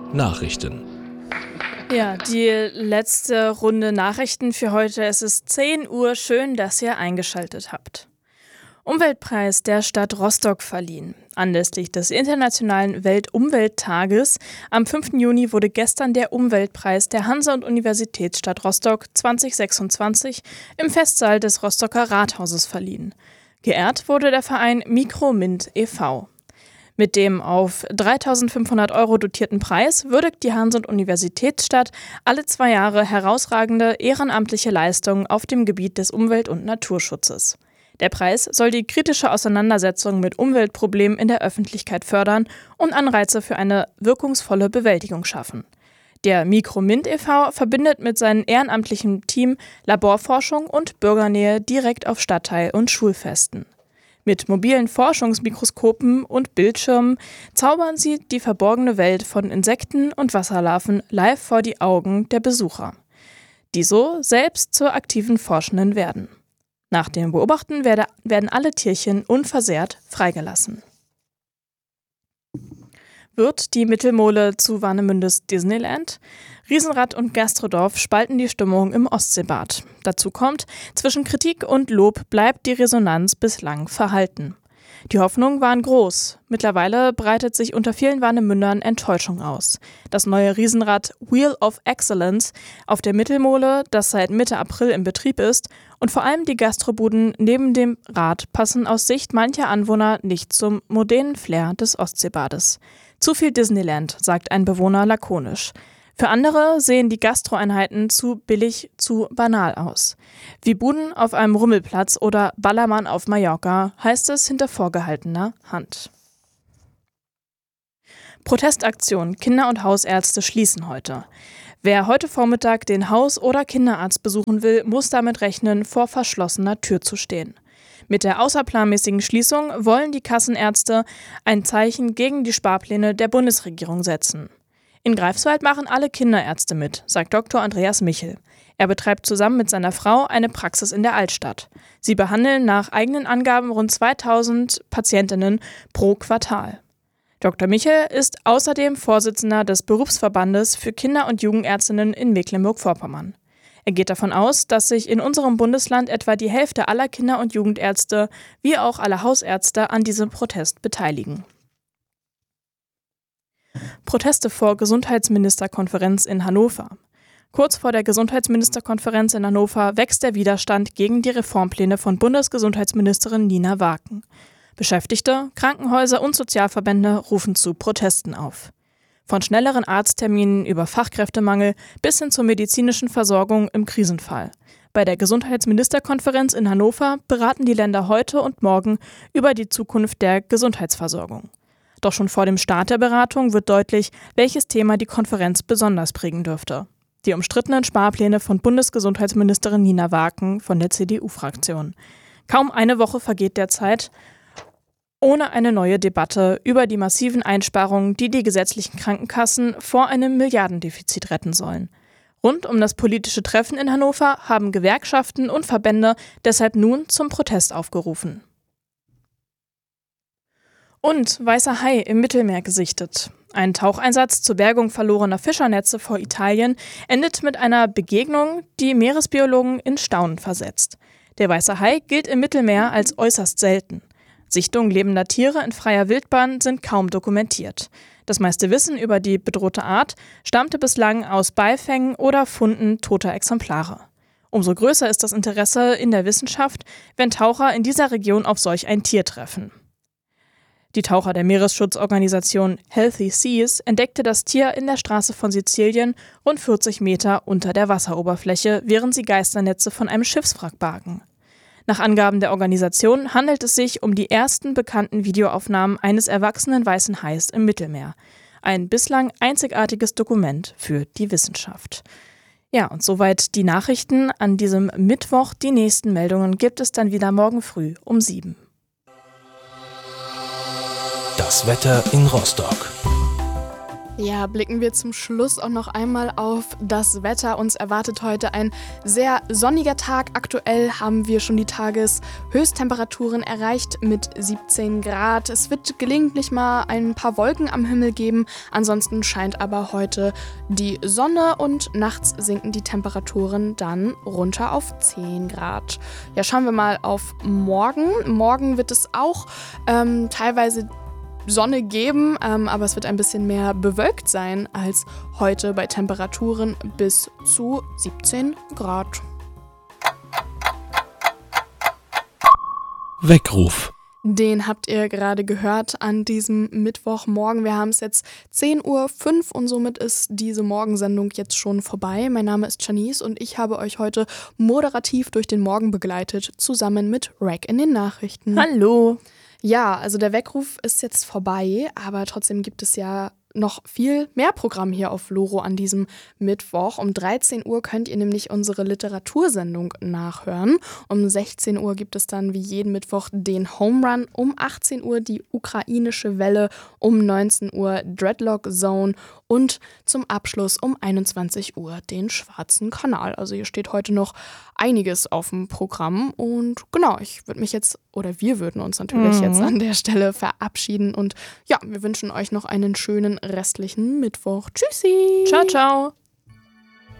Nachrichten. Ja, die letzte Runde Nachrichten für heute. Es ist 10 Uhr. Schön, dass ihr eingeschaltet habt. Umweltpreis der Stadt Rostock verliehen. Anlässlich des Internationalen Weltumwelttages am 5. Juni wurde gestern der Umweltpreis der Hansa- und Universitätsstadt Rostock 2026 im Festsaal des Rostocker Rathauses verliehen. Geehrt wurde der Verein Mikromint e.V. Mit dem auf 3.500 € dotierten Preis würdigt die Hansa- und Universitätsstadt alle 2 Jahre herausragende ehrenamtliche Leistungen auf dem Gebiet des Umwelt- und Naturschutzes. Der Preis soll die kritische Auseinandersetzung mit Umweltproblemen in der Öffentlichkeit fördern und Anreize für eine wirkungsvolle Bewältigung schaffen. Der Mikromint e.V. verbindet mit seinem ehrenamtlichen Team Laborforschung und Bürgernähe direkt auf Stadtteil- und Schulfesten. Mit mobilen Forschungsmikroskopen und Bildschirmen zaubern sie die verborgene Welt von Insekten und Wasserlarven live vor die Augen der Besucher, die so selbst zur aktiven Forschenden werden. Nach dem Beobachten werden alle Tierchen unversehrt freigelassen. Wird die Mittelmole zu Warnemündes Disneyland? Riesenrad und Gastrodorf spalten die Stimmung im Ostseebad. Dazu kommt, zwischen Kritik und Lob bleibt die Resonanz bislang verhalten. Die Hoffnungen waren groß. Mittlerweile breitet sich unter vielen Warnemündern Enttäuschung aus. Das neue Riesenrad Wheel of Excellence auf der Mittelmole, das seit Mitte April in Betrieb ist, und vor allem die Gastrobuden neben dem Rad passen aus Sicht mancher Anwohner nicht zum modernen Flair des Ostseebades. Zu viel Disneyland, sagt ein Bewohner lakonisch. Für andere sehen die Gastroeinheiten zu billig, zu banal aus. Wie Buden auf einem Rummelplatz oder Ballermann auf Mallorca, heißt es hinter vorgehaltener Hand. Protestaktion: Kinder- und Hausärzte schließen heute. Wer heute Vormittag den Haus- oder Kinderarzt besuchen will, muss damit rechnen, vor verschlossener Tür zu stehen. Mit der außerplanmäßigen Schließung wollen die Kassenärzte ein Zeichen gegen die Sparpläne der Bundesregierung setzen. In Greifswald machen alle Kinderärzte mit, sagt Dr. Andreas Michel. Er betreibt zusammen mit seiner Frau eine Praxis in der Altstadt. Sie behandeln nach eigenen Angaben rund 2000 Patientinnen pro Quartal. Dr. Michel ist außerdem Vorsitzender des Berufsverbandes für Kinder- und Jugendärztinnen in Mecklenburg-Vorpommern. Er geht davon aus, dass sich in unserem Bundesland etwa die Hälfte aller Kinder- und Jugendärzte wie auch aller Hausärzte an diesem Protest beteiligen. Proteste vor Gesundheitsministerkonferenz in Hannover. Kurz vor der Gesundheitsministerkonferenz in Hannover wächst der Widerstand gegen die Reformpläne von Bundesgesundheitsministerin Nina Waken. Beschäftigte, Krankenhäuser und Sozialverbände rufen zu Protesten auf. Von schnelleren Arztterminen über Fachkräftemangel bis hin zur medizinischen Versorgung im Krisenfall. Bei der Gesundheitsministerkonferenz in Hannover beraten die Länder heute und morgen über die Zukunft der Gesundheitsversorgung. Doch schon vor dem Start der Beratung wird deutlich, welches Thema die Konferenz besonders prägen dürfte. Die umstrittenen Sparpläne von Bundesgesundheitsministerin Nina Waken von der CDU-Fraktion. Kaum eine Woche vergeht derzeit ohne eine neue Debatte über die massiven Einsparungen, die die gesetzlichen Krankenkassen vor einem Milliardendefizit retten sollen. Rund um das politische Treffen in Hannover haben Gewerkschaften und Verbände deshalb nun zum Protest aufgerufen. Und weißer Hai im Mittelmeer gesichtet. Ein Taucheinsatz zur Bergung verlorener Fischernetze vor Italien endet mit einer Begegnung, die Meeresbiologen in Staunen versetzt. Der weiße Hai gilt im Mittelmeer als äußerst selten. Sichtungen lebender Tiere in freier Wildbahn sind kaum dokumentiert. Das meiste Wissen über die bedrohte Art stammte bislang aus Beifängen oder Funden toter Exemplare. Umso größer ist das Interesse in der Wissenschaft, wenn Taucher in dieser Region auf solch ein Tier treffen. Die Taucher der Meeresschutzorganisation Healthy Seas entdeckte das Tier in der Straße von Sizilien rund 40 Meter unter der Wasseroberfläche, während sie Geisternetze von einem Schiffswrack bargen. Nach Angaben der Organisation handelt es sich um die ersten bekannten Videoaufnahmen eines erwachsenen weißen Hais im Mittelmeer. Ein bislang einzigartiges Dokument für die Wissenschaft. Ja, und soweit die Nachrichten an diesem Mittwoch. Die nächsten Meldungen gibt es dann wieder morgen früh um 7. Das Wetter in Rostock. Ja, blicken wir zum Schluss auch noch einmal auf das Wetter. Uns erwartet heute ein sehr sonniger Tag. Aktuell haben wir schon die Tageshöchsttemperaturen erreicht mit 17 Grad. Es wird gelegentlich mal ein paar Wolken am Himmel geben. Ansonsten scheint aber heute die Sonne und nachts sinken die Temperaturen dann runter auf 10 Grad. Ja, schauen wir mal auf morgen. Morgen wird es auch teilweise Sonne geben, aber es wird ein bisschen mehr bewölkt sein als heute bei Temperaturen bis zu 17 Grad. Weckruf. Den habt ihr gerade gehört an diesem Mittwochmorgen. Wir haben es jetzt 10:05 Uhr und somit ist diese Morgensendung jetzt schon vorbei. Mein Name ist Janice und ich habe euch heute moderativ durch den Morgen begleitet, zusammen mit Rack in den Nachrichten. Hallo! Ja, also der Weckruf ist jetzt vorbei, aber trotzdem gibt es ja noch viel mehr Programm hier auf Loro an diesem Mittwoch. Um 13 Uhr könnt ihr nämlich unsere Literatursendung nachhören. Um 16 Uhr gibt es dann wie jeden Mittwoch den Home Run. Um 18 Uhr die ukrainische Welle. Um 19 Uhr Dreadlock Zone. Und zum Abschluss um 21 Uhr den Schwarzen Kanal. Also hier steht heute noch einiges auf dem Programm. Und genau, wir würden uns natürlich jetzt an der Stelle verabschieden. Und ja, wir wünschen euch noch einen schönen restlichen Mittwoch. Tschüssi! Ciao, ciao!